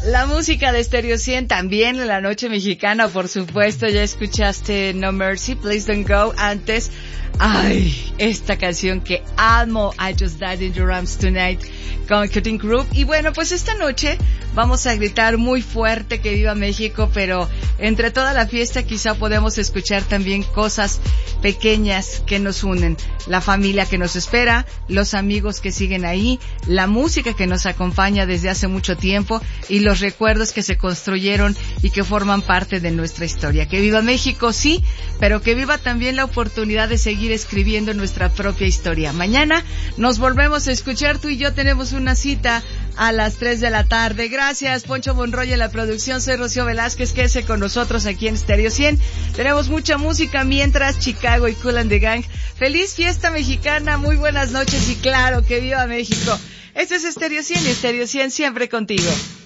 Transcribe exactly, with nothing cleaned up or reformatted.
La música de Stereo cien, también en la noche mexicana, por supuesto. Ya escuchaste No Mercy, Please Don't Go. Antes, ay, esta canción que amo, I Just Died in Your Arms Tonight, con Cutting Group. Y bueno, pues esta noche vamos a gritar muy fuerte que viva México, pero entre toda la fiesta quizá podemos escuchar también cosas pequeñas que nos unen. La familia que nos espera, los amigos que siguen ahí, la música que nos acompaña desde hace mucho tiempo y los recuerdos que se construyeron y que forman parte de nuestra historia. Que viva México, sí, pero que viva también la oportunidad de seguir escribiendo nuestra propia historia. Mañana nos volvemos a escuchar, tú y yo tenemos una cita a las tres de la tarde. Gracias, Poncho Monroy en la producción. Soy Rocío Velázquez, quédese con nosotros aquí en Stereo cien. Tenemos mucha música mientras Chicago y Kool and the Gang. Feliz fiesta mexicana, muy buenas noches y claro, que viva México. Este es Stereo cien y Stereo cien siempre contigo.